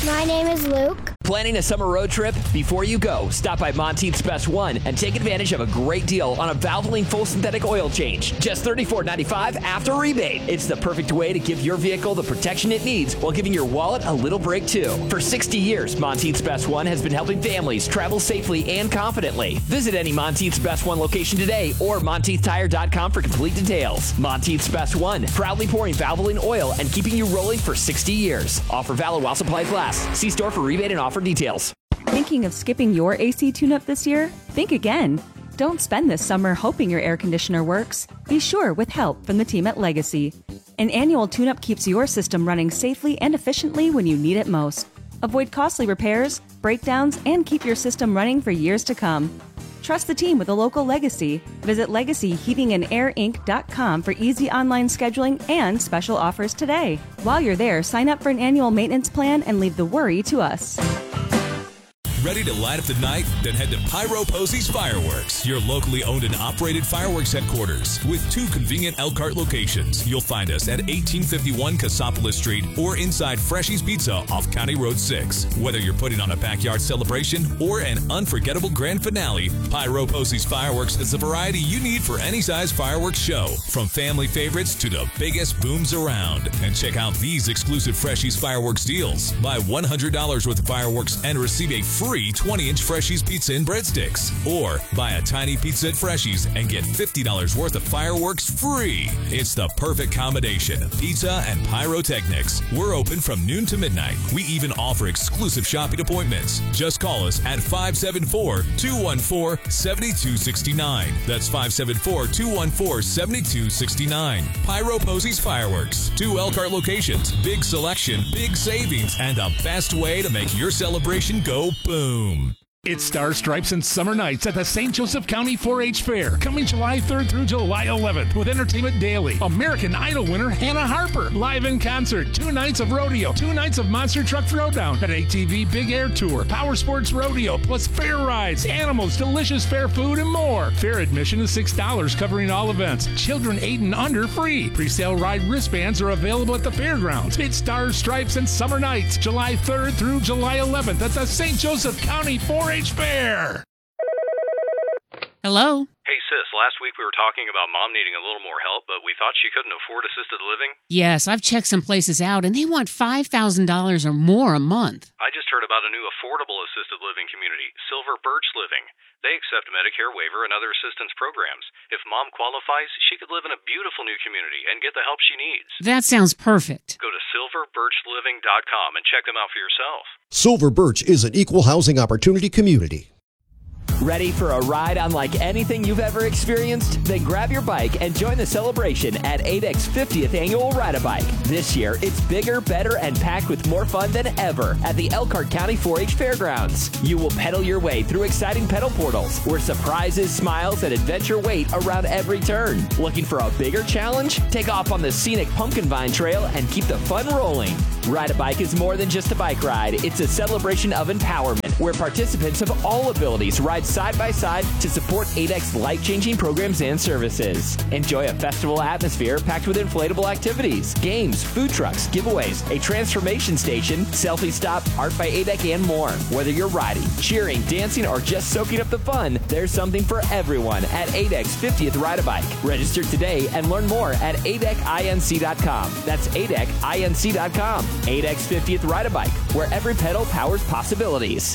My name is Luke. Planning a summer road trip? Before you go, stop by Monteith's Best One and take advantage of a great deal on a Valvoline full synthetic oil change. Just $34.95 after rebate. It's the perfect way to give your vehicle the protection it needs while giving your wallet a little break too. For 60 years, Monteith's Best One has been helping families travel safely and confidently. Visit any Monteith's Best One location today or MonteithTire.com for complete details. Monteith's Best One, proudly pouring Valvoline oil and keeping you rolling for 60 years. Offer valid while supplies last. See store for rebate and offer details. Thinking of skipping your AC tune-up this year? Think again. Don't spend this summer hoping your air conditioner works. Be sure with help from the team at Legacy. An annual tune-up keeps your system running safely and efficiently when you need it most. Avoid costly repairs, breakdowns, and keep your system running for years to come. Trust the team with a local Legacy. Visit LegacyHeatingandAirInc.com for easy online scheduling and special offers today. While you're there, sign up for an annual maintenance plan and leave the worry to us. Ready to light up the night? Then head to Pyro Posey's Fireworks, your locally owned and operated fireworks headquarters. With 2 convenient Elkhart locations, you'll find us at 1851 Cassopolis Street or inside Freshy's Pizza off County Road 6. Whether you're putting on a backyard celebration or an unforgettable grand finale, Pyro Posey's Fireworks is the variety you need for any size fireworks show, from family favorites to the biggest booms around. And check out these exclusive Freshy's Fireworks deals. Buy $100 worth of fireworks and receive a free 20-inch Freshy's pizza and breadsticks. Or buy a tiny pizza at Freshy's and get $50 worth of fireworks free. It's the perfect combination of pizza and pyrotechnics. We're open from noon to midnight. We even offer exclusive shopping appointments. Just call us at 574-214-7269. That's 574-214-7269. Pyro Posey's Fireworks. 2 Elkhart locations, big selection, big savings, and the best way to make your celebration go boom. It's Star Stripes and Summer Nights at the St. Joseph County 4-H Fair, coming July 3rd through July 11th with Entertainment Daily. American Idol winner Hannah Harper, live in concert, 2 nights of rodeo, 2 nights of Monster Truck Throwdown, an ATV Big Air Tour, Power Sports Rodeo, plus fair rides, animals, delicious fair food, and more. Fair admission is $6, covering all events. Children 8 and under free. Pre-sale ride wristbands are available at the fairgrounds. It's Star Stripes and Summer Nights, July 3rd through July 11th at the St. Joseph County 4-H Fair. Hello? Hey, sis, last week we were talking about Mom needing a little more help, but we thought she couldn't afford assisted living. Yes, I've checked some places out, and they want $5,000 or more a month. I just heard about a new affordable assisted living community, Silver Birch Living. They accept Medicare waiver and other assistance programs. If Mom qualifies, she could live in a beautiful new community and get the help she needs. That sounds perfect. Go to silverbirchliving.com and check them out for yourself. Silver Birch is an equal housing opportunity community. Ready for a ride unlike anything you've ever experienced? Then grab your bike and join the celebration at ADEC's 50th Annual Ride-A-Bike. This year, it's bigger, better, and packed with more fun than ever at the Elkhart County 4-H Fairgrounds. You will pedal your way through exciting pedal portals where surprises, smiles, and adventure wait around every turn. Looking for a bigger challenge? Take off on the scenic Pumpkin Vine Trail and keep the fun rolling. Ride-A-Bike is more than just a bike ride. It's a celebration of empowerment where participants of all abilities ride side by side to support ADEC's life-changing programs and services. Enjoy a festival atmosphere packed with inflatable activities, games, food trucks, giveaways, a transformation station, selfie stop, art by ADEC, and more. Whether you're riding, cheering, dancing, or just soaking up the fun, there's something for everyone at ADEC's 50th Ride-A-Bike. Register today and learn more at ADECinc.com. That's ADECinc.com. ADEC's 50th Ride-A-Bike, where every pedal powers possibilities.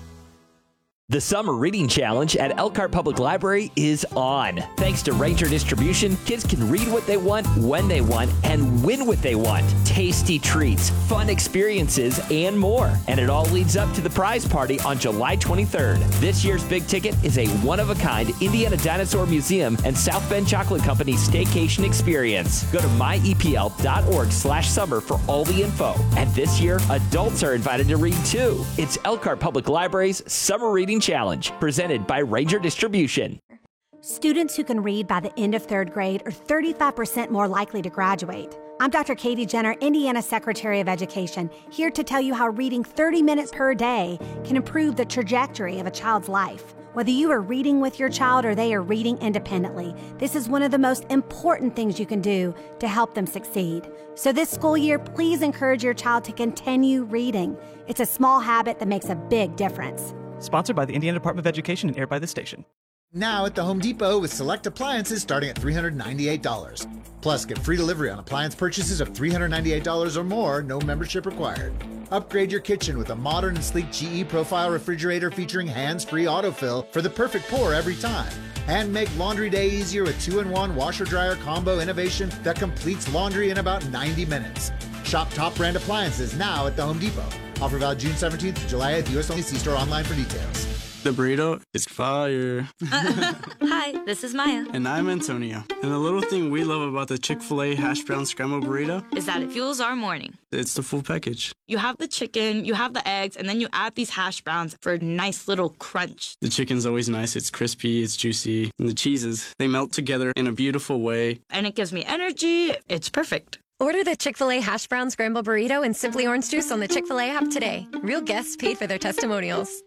The Summer Reading Challenge at Elkhart Public Library is on. Thanks to Ranger Distribution, kids can read what they want, when they want, and win what they want. Tasty treats, fun experiences, and more. And it all leads up to the prize party on July 23rd. This year's big ticket is a one-of-a-kind Indiana Dinosaur Museum and South Bend Chocolate Company staycation experience. Go to myepl.org/summer for all the info. And this year, adults are invited to read too. It's Elkhart Public Library's Summer Reading Challenge, presented by Ranger Distribution. Students who can read by the end of 3rd grade are 35% more likely to graduate. I'm Dr. Katie Jenner, Indiana Secretary of Education, here to tell you how reading 30 minutes per day can improve the trajectory of a child's life. Whether you are reading with your child or they are reading independently, this is one of the most important things you can do to help them succeed. So this school year, please encourage your child to continue reading. It's a small habit that makes a big difference. Sponsored by the Indiana Department of Education and aired by the station. Now at the Home Depot with select appliances starting at $398. Plus, get free delivery on appliance purchases of $398 or more, no membership required. Upgrade your kitchen with a modern and sleek GE Profile refrigerator featuring hands-free autofill for the perfect pour every time. And make laundry day easier with 2-in-1 washer-dryer combo innovation that completes laundry in about 90 minutes. Shop top brand appliances now at the Home Depot. Offer valid June 17th to July 8th. U.S. only. See store online for details. The burrito is fire. Hi, this is Maya. And I'm Antonio. And the little thing we love about the Chick-fil-A hash brown scrambled burrito is that it fuels our morning. It's the full package. You have the chicken, you have the eggs, and then you add these hash browns for a nice little crunch. The chicken's always nice. It's crispy, it's juicy. And the cheeses, they melt together in a beautiful way. And it gives me energy. It's perfect. Order the Chick-fil-A hash brown scrambled burrito and Simply Orange Juice on the Chick-fil-A app today. Real guests paid for their testimonials.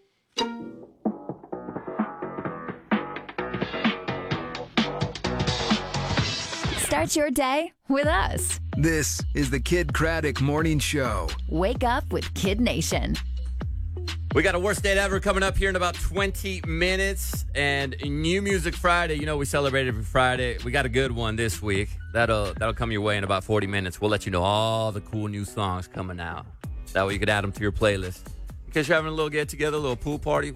Start your day with us. This is the Kid Craddock Morning Show. Wake up with Kid Nation. We got a worst date ever coming up here in about 20 minutes. And New Music Friday, you know we celebrate every Friday. We got a good one this week. That'll come your way in about 40 minutes. We'll let you know all the cool new songs coming out. That way you could add them to your playlist. In case you're having a little get-together, a little pool party,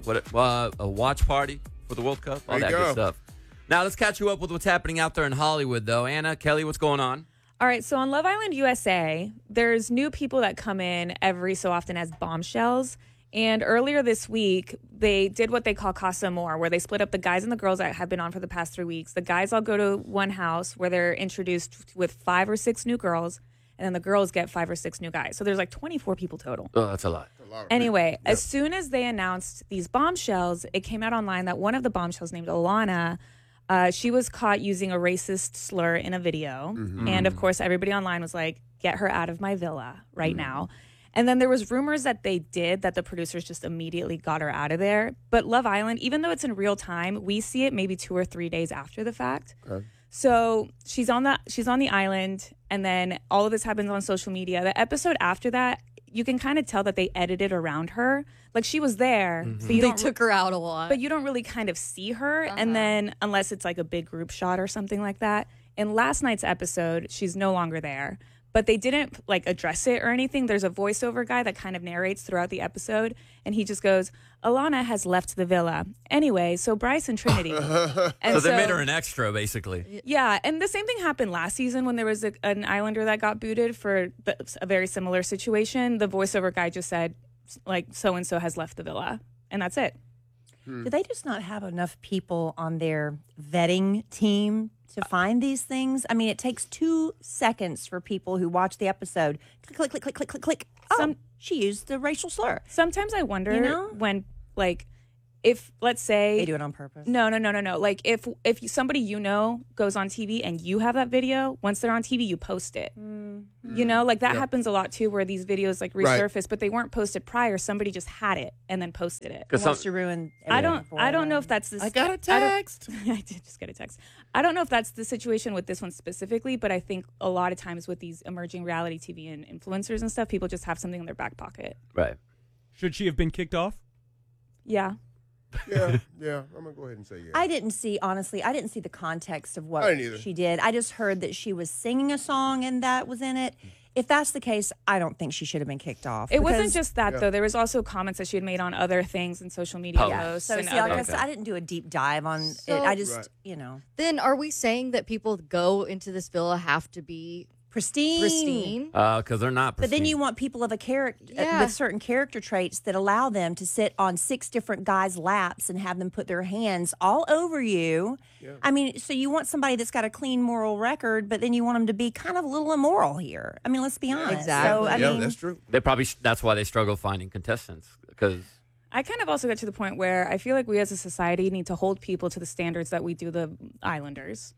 a watch party for the World Cup, all that good stuff. Now, let's catch you up with what's happening out there in Hollywood, though. Anna, Kelly, what's going on? All right, so on Love Island USA, there's new people that come in every so often as bombshells. And earlier this week, they did what they call Casa Amor, where they split up the guys and the girls that have been on for the past 3 weeks. The guys all go to one house where they're introduced with 5 or 6 new girls, and then the girls get 5 or 6 new guys. So there's like 24 people total. Oh, that's a lot. Anyway, as soon as they announced these bombshells, it came out online that one of the bombshells named Alana, she was caught using a racist slur in a video. Mm-hmm. And of course, everybody online was like, get her out of my villa right now. And then there was rumors that that the producers just immediately got her out of there. But Love Island, even though it's in real time, we see it maybe 2 or 3 days after the fact. Okay. So she's on the island, and then all of this happens on social media. The episode after that, you can kind of tell that they edited around her. Like, she was there. Mm-hmm. But they took her out a lot. But you don't really kind of see her. Uh-huh. And then, unless it's like a big group shot or something like that. In last night's episode, she's no longer there. But they didn't, like, address it or anything. There's a voiceover guy that kind of narrates throughout the episode. And he just goes, Alana has left the villa. Anyway, so Bryce and Trinity. So they made her an extra, basically. Yeah, and the same thing happened last season when there was an Islander that got booted for a very similar situation. The voiceover guy just said, like, so-and-so has left the villa. And that's it. Do they just not have enough people on their vetting team to find these things? I mean, it takes 2 seconds for people who watch the episode. Click, click, click, click, click, click. Oh, she used the racial slur. Sometimes I wonder when, like, if, let's say... They do it on purpose. No. Like, if somebody goes on TV and you have that video, once they're on TV, you post it. Mm-hmm. You know, like, that happens a lot, too, where these videos, like, resurface, but they weren't posted prior. Somebody just had it and then posted it. It wants to ruin everything. I don't know if that's this... I got a text. I did just get a text. I don't know if that's the situation with this one specifically, but I think a lot of times with these emerging reality TV and influencers and stuff, people just have something in their back pocket. Right. Should she have been kicked off? Yeah. Yeah, I'm going to go ahead and say yeah. I didn't see the context of what she did. I just heard that she was singing a song and that was in it. If that's the case, I don't think she should have been kicked off. It wasn't just that, though. There was also comments that she had made on other things and social media posts. So, I didn't do a deep dive on it. I just, Then are we saying that people go into this villa have to be pristine? Because they're not pristine. But then you want people of a character with certain character traits that allow them to sit on 6 different guys' laps and have them put their hands all over you. Yeah. I mean, so you want somebody that's got a clean moral record, but then you want them to be kind of a little immoral here. I mean, let's be honest. Exactly. So, that's true. That's why they struggle finding contestants, because... I kind of also got to the point where I feel like we as a society need to hold people to the standards that we do the Islanders.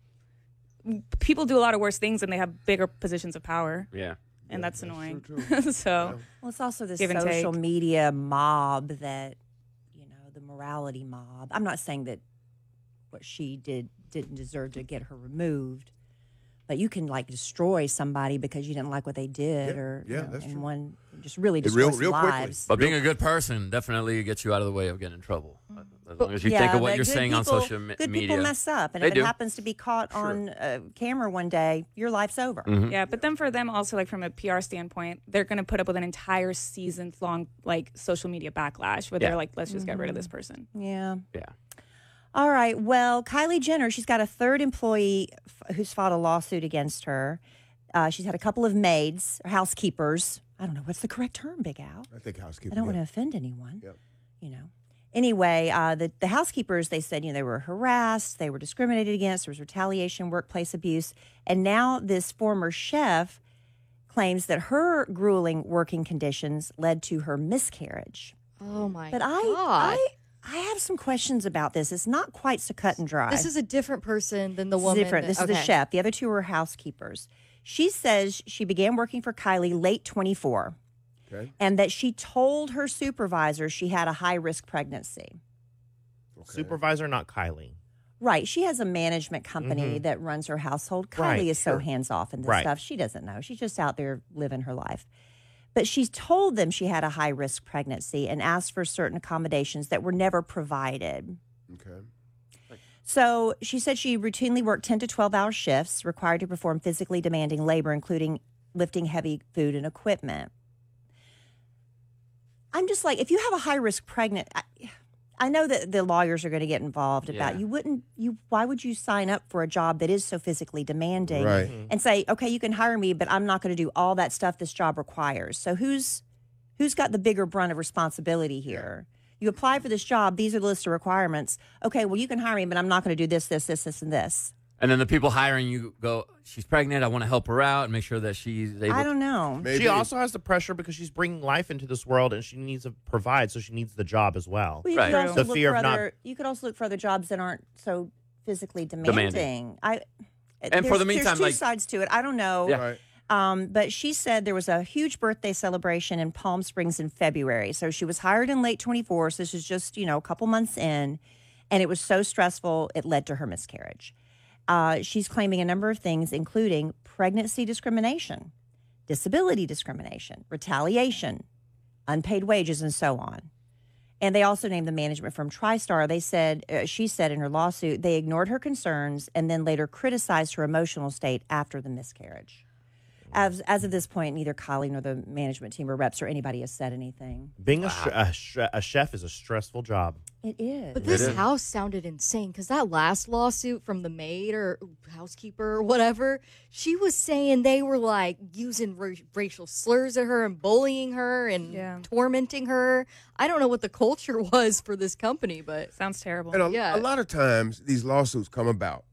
People do a lot of worse things and they have bigger positions of power. Yeah. And that's annoying. Well, it's also this social media mob that, the morality mob. I'm not saying that what she didn't deserve to get her removed, but you can like destroy somebody because you didn't like what they did, that's and true. one just really destroys real lives. But being a good person definitely gets you out of the way of getting in trouble. As long as you think of what you're saying on social media. Good people mess up, and if it happens to be caught on camera one day, your life's over. Mm-hmm. Yeah, but then for them also, like from a PR standpoint, they're going to put up with an entire season-long like social media backlash where they're like, let's just get rid of this person. Yeah. Yeah. All right. Well, Kylie Jenner, she's got a third employee who's filed a lawsuit against her. She's had a couple of maids, or housekeepers. I don't know. What's the correct term, Big Al? I think housekeeper. I don't want to offend anyone. Yep. You know. Anyway, the housekeepers, they said, they were harassed, they were discriminated against, there was retaliation, workplace abuse. And now this former chef claims that her grueling working conditions led to her miscarriage. Oh, my But God. I have some questions about this. It's not quite so cut and dry. This is a different person than the woman. Different. This is the chef. The other two were housekeepers. She says she began working for Kylie late 24. Okay. And that she told her supervisor she had a high-risk pregnancy. Okay. Supervisor, not Kylie. Right. She has a management company that runs her household. Kylie is so hands-off in this stuff. She doesn't know. She's just out there living her life. But she's told them she had a high-risk pregnancy and asked for certain accommodations that were never provided. Okay. So she said she routinely worked 10 to 12-hour shifts, required to perform physically demanding labor, including lifting heavy food and equipment. I'm just like, if you have a high-risk pregnant, I know that the lawyers are going to get involved about why would you sign up for a job that is so physically demanding and say, okay, you can hire me, but I'm not going to do all that stuff this job requires. So who's got the bigger brunt of responsibility here? You apply for this job, these are the list of requirements. Okay, well, you can hire me, but I'm not going to do this, this, and this. And then the people hiring you go, she's pregnant, I want to help her out and make sure that she's able I don't know. She also has the pressure because she's bringing life into this world and she needs to provide, so she needs the job as well. You could also look for other, you could also look for other jobs that aren't so physically demanding. And for the meantime, there's two sides to it. I don't know. Yeah. But she said there was a huge birthday celebration in Palm Springs in February. So she was hired in late 24. So this is just, a couple months in. And it was so stressful, it led to her miscarriage. She's claiming a number of things, including pregnancy discrimination, disability discrimination, retaliation, unpaid wages, and so on. And they also named the management firm TriStar. They said, she said in her lawsuit, they ignored her concerns and then later criticized her emotional state after the miscarriage. As of this point, neither Kylie nor the management team or reps or anybody has said anything. Being a chef is a stressful job. It is. But this house sounded insane because that last lawsuit from the maid or housekeeper or whatever, she was saying they were like using racial slurs at her and bullying her and tormenting her. I don't know what the culture was for this company, but sounds terrible. And a lot of times these lawsuits come about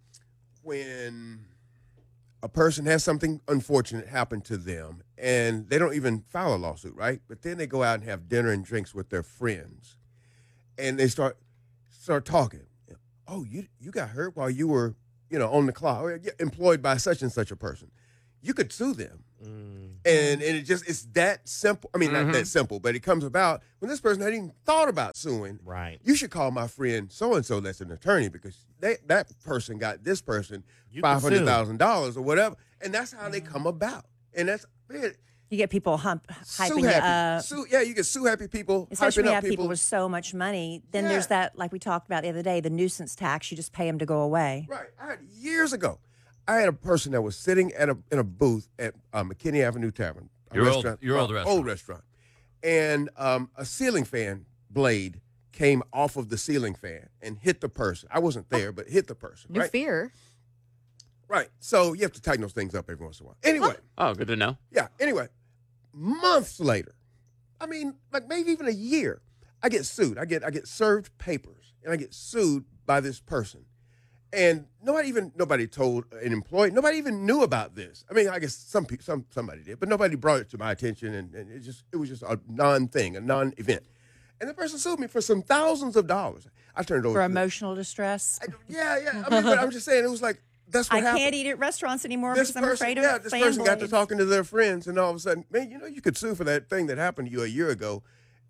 when a person has something unfortunate happen to them and they don't even file a lawsuit, right? But then they go out and have dinner and drinks with their friends. And they start talking. Oh, you got hurt while you were, on the clock, or employed by such and such a person. You could sue them. And it's that simple. I mean, not that simple, but it comes about when this person hadn't even thought about suing. Right. You should call my friend so-and-so that's an attorney because that person got this person $500,000 or whatever. And that's how they come about. And that's it. You get people hyping you up. You get sue happy people, especially hyping when you up have people with so much money. Then there's that, like we talked about the other day, the nuisance tax. You just pay them to go away. Right. Years ago, I had a person that was sitting in a booth at McKinney Avenue Tavern, your old restaurant. Old restaurant, and a ceiling fan blade came off of the ceiling fan and hit the person. I wasn't there, but hit the person. New fear. Right. So you have to tighten those things up every once in a while. Anyway. Oh, good to know. Yeah. Anyway. Months later, I mean, like maybe even a year, I get sued. I get served papers, and I get sued by this person. And nobody told an employee. Nobody even knew about this. I mean, I guess somebody did, but nobody brought it to my attention, and it was just a non-thing, a non-event. And the person sued me for some thousands of dollars. I turned it over for emotional distress. Yeah. I mean, but I'm just saying, it was like. That's what happened. I can't eat at restaurants anymore because I'm afraid of this person got to talking to their friends, and all of a sudden, man, you could sue for that thing that happened to you a year ago,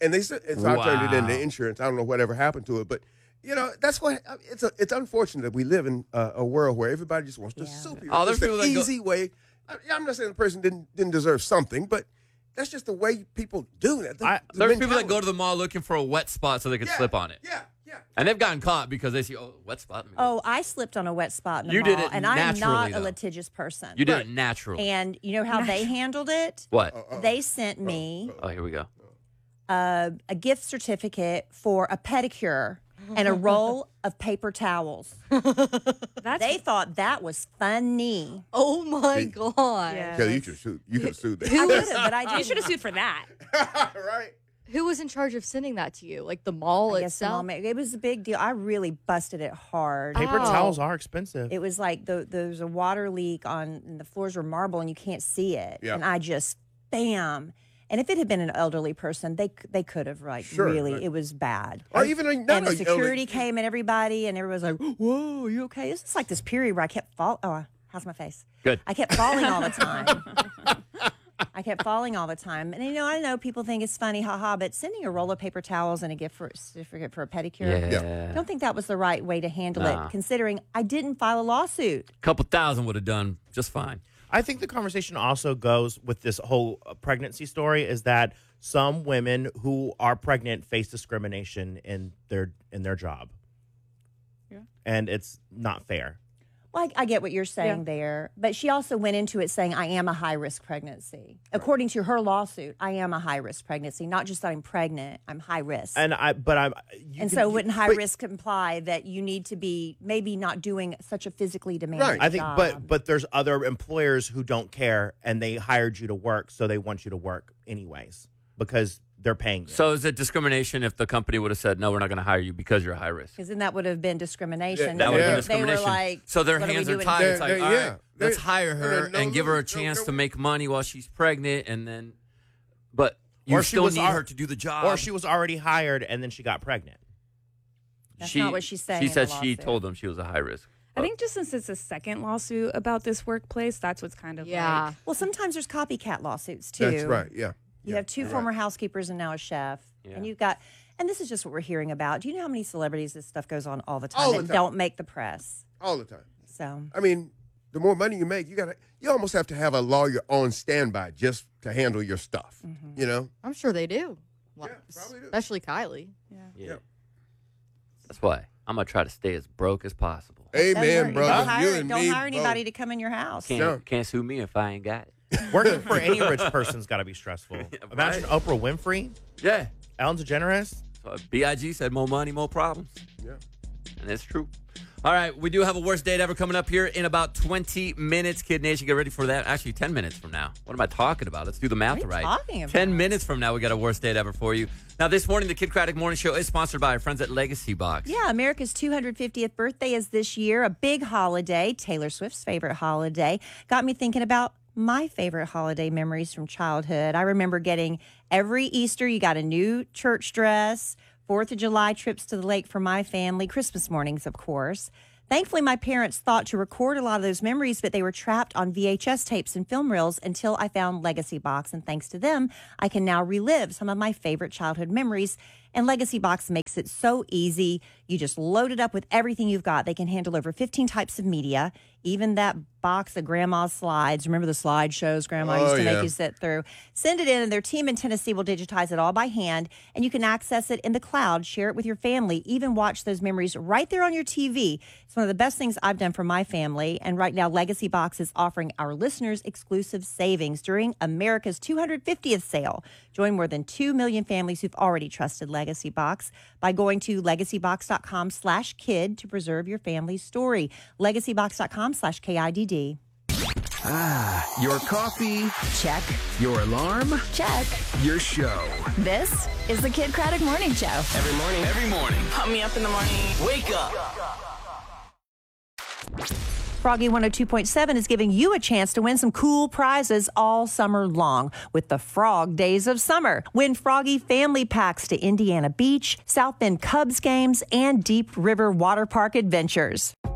And so I turned it into insurance. I don't know whatever happened to it, but that's what it's unfortunate that we live in a world where everybody just wants to sue people. Oh, there's people that easy way. I'm not saying the person didn't deserve something, but that's just the way people do it. There's people that go to the mall looking for a wet spot so they can slip on it. Yeah. And they've gotten caught because they see, wet spot. Oh, I slipped on a wet spot in the You mall. did it and I am naturally, not a litigious person. You did it naturally. And you know how they handled it? What? They sent me here we go. a gift certificate for a pedicure and a roll of paper towels. They thought that was funny. Oh my God. Kelly, you could have sued that. I would have, but I didn't. You should have sued for that. Right. Who was in charge of sending that to you? Like the mall I guess the itself? mall it was a big deal. I really busted it hard. Paper towels are expensive. It was like there's a water leak and the floors were marble and you can't see it. Yeah. And I just, bam. And if it had been an elderly person, they could have really, it was bad. Or even and the security came and everybody was like, whoa, are you okay? It's just like this period where I kept falling. Oh, how's my face? Good. I kept falling all the time. And, I know people think it's funny, haha, but sending a roll of paper towels and a gift certificate for a pedicure, I don't think that was the right way to handle it, considering I didn't file a lawsuit. A couple thousand would have done just fine. I think the conversation also goes with this whole pregnancy story is that some women who are pregnant face discrimination in their job. Yeah. And it's not fair. Well, I get what you're saying there, but she also went into it saying, I am a high-risk pregnancy. According to her lawsuit, I am a high-risk pregnancy, not just that I'm pregnant, I'm high-risk. So wouldn't high-risk imply that you need to be maybe not doing such a physically demanding I think, job? but there's other employers who don't care, and they hired you to work, so they want you to work anyways, because they're paying you. So is it discrimination if the company would have said, no, we're not going to hire you because you're high risk? Because then that would have been discrimination. That would have been discrimination. They were like, so their what hands are are we tied. doing? It's like, all right, let's hire her and give her a chance to make money while she's pregnant, and then, but you still need her to do the job. Or she was already hired and then she got pregnant. That's not what she's saying. She said she told them she was a high risk. I think just since it's a second lawsuit about this workplace, that's what's kind of like. Well, sometimes there's copycat lawsuits too. That's right. Yeah. You have two former housekeepers and now a chef. Yeah. And you've got, and this is just what we're hearing about. Do you know how many celebrities this stuff goes on all the time that don't make the press? All the time. So, I mean, the more money you make, you almost have to have a lawyer on standby just to handle your stuff. Mm-hmm. You know? I'm sure they do. Yeah, probably do. Especially Kylie. Yeah. That's why I'm going to try to stay as broke as possible. Amen, brother. Don't hire anybody to come in your house. Can't sue me if I ain't got it. Working for any rich person's got to be stressful. Imagine Oprah Winfrey. Yeah. Ellen DeGeneres. So B.I.G. said more money, more problems. Yeah. And it's true. All right, we do have a worst date ever coming up here in about 20 minutes. Kid Nation, get ready for that. Actually, 10 minutes from now. What am I talking about? Let's do the math right. Talking about? 10 minutes from now, we got a worst date ever for you. Now, this morning, the Kid Craddock Morning Show is sponsored by our friends at Legacy Box. Yeah, America's 250th birthday is this year, a big holiday, Taylor Swift's favorite holiday. Got me thinking about my favorite holiday memories from childhood. I remember getting every Easter, you got a new church dress, 4th of July trips to the lake for my family, Christmas mornings, of course. Thankfully, my parents thought to record a lot of those memories, but they were trapped on VHS tapes and film reels until I found Legacy Box. And thanks to them, I can now relive some of my favorite childhood memories. And Legacy Box makes it so easy. You just load it up with everything you've got. They can handle over 15 types of media, even that box of Grandma's slides. Remember the slideshows Grandma used to make you sit through? Send it in, and their team in Tennessee will digitize it all by hand, and you can access it in the cloud, share it with your family, even watch those memories right there on your TV. It's one of the best things I've done for my family, and right now Legacy Box is offering our listeners exclusive savings during America's 250th sale. Join more than 2 million families who've already trusted Legacy Box by going to legacybox.com/kid to preserve your family's story. legacybox.com/KIDD. Your coffee? Check. Your alarm? Check. Your show. This is the Kid Craddock Morning Show. Every morning. Every morning. Pump me up in the morning. Wake up. Froggy 102.7 is giving you a chance to win some cool prizes all summer long with the Frog Days of Summer. Win Froggy family packs to Indiana Beach, South Bend Cubs games, and Deep River Water Park adventures.